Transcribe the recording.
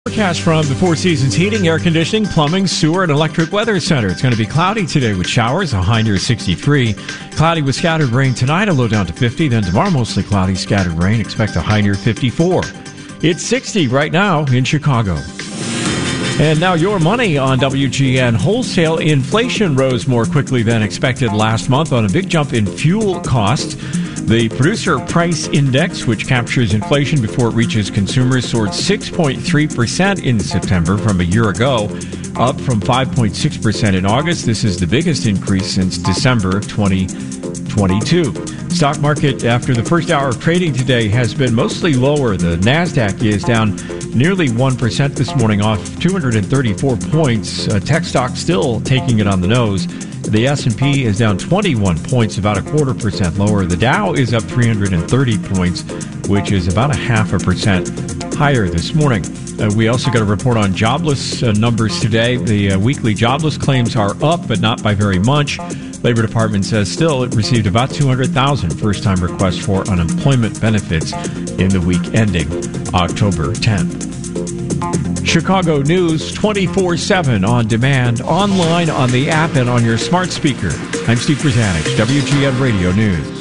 Forecast from the Four Seasons Heating, Air Conditioning, Plumbing, Sewer, and Electric Weather Center. It's going to be cloudy today with showers, a high near 63. Cloudy with scattered rain tonight, a low down to 50. Then tomorrow, mostly cloudy, scattered rain. Expect a high near 54. It's 60 right now in Chicago. And now your money on WGN. Wholesale inflation rose more quickly than expected last month on a big jump in fuel costs. The Producer Price Index, which captures inflation before it reaches consumers, soared 6.3% in September from a year ago, up from 5.6% in August. This is the biggest increase since December of 2022. Stock market after the first hour of trading today has been mostly lower. The NASDAQ is down nearly 1% this morning off 234 points. Tech stock still taking it on the nose. The S&P is down 21 points, about 0.25% lower. The Dow is up 330 points, which is about 0.5% higher this morning. We also got a report on jobless numbers today. The weekly jobless claims are up, but not by very much. Labor Department says still it received about 200,000 first-time requests for unemployment benefits in the week ending October 10th. Chicago News 24/7 on demand, online, on the app, and on your smart speaker. I'm Steve Brzanich, WGN Radio News.